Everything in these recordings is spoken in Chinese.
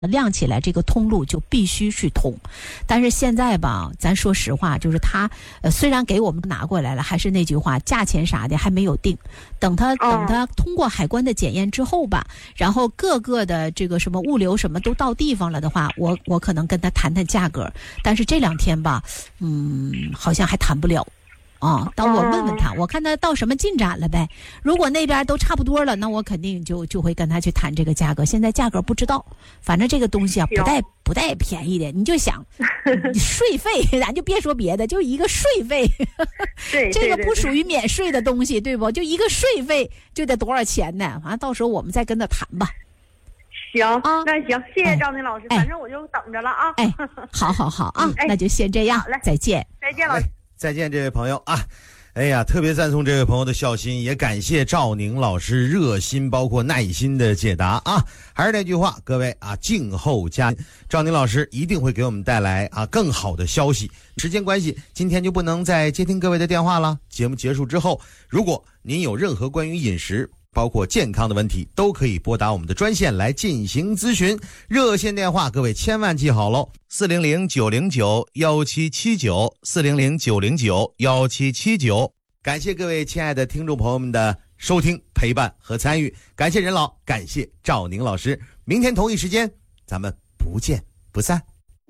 亮起来，这个通路就必须去通。但是现在吧，咱说实话，就是他虽然给我们拿过来了，还是那句话，价钱啥的还没有定。等他通过海关的检验之后吧，然后各个的这个什么物流什么都到地方了的话，我可能跟他谈谈价格。但是这2天吧，好像还谈不了。等我问问他，我看他到什么进展了呗。如果那边都差不多了，那我肯定就会跟他去谈这个价格。现在价格不知道，反正这个东西啊不带便宜的。你就想税费，咱就别说别的，就一个税费，这个不属于免税的东西，对不？就一个税费就得多少钱呢？完了，到时候我们再跟他谈吧。 行，那行，谢谢赵宁老师，反正我就等着了啊。 好啊，那就先这样， 好嘞， 再见， 老师。 再见，这位朋友啊！哎呀，特别赞颂这位朋友的孝心，也感谢赵宁老师热心包括耐心的解答啊！还是那句话，各位啊，静候佳音，赵宁老师一定会给我们带来更好的消息。时间关系，今天就不能再接听各位的电话了。节目结束之后，如果您有任何关于饮食包括健康的问题，都可以拨打我们的专线来进行咨询。热线电话各位千万记好喽，400-909-1779 400-909-1779。感谢各位亲爱的听众朋友们的收听、陪伴和参与，感谢任老，感谢赵宁老师。明天同一时间咱们不见不散。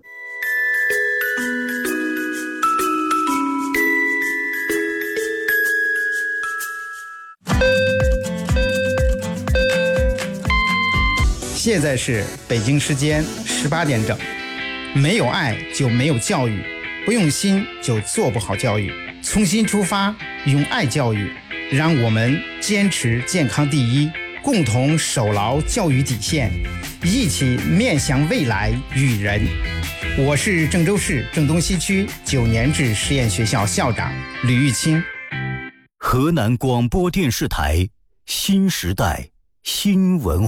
现在是北京时间18点整。没有爱就没有教育，不用心就做不好教育。从心出发，用爱教育，让我们坚持健康第一，共同守牢教育底线，一起面向未来育人。我是郑州市郑东西区9年制实验学校校长吕玉清。 河南广播电视台新时代新文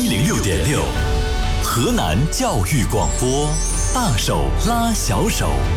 化。FM106.6，河南教育广播，大手拉小手。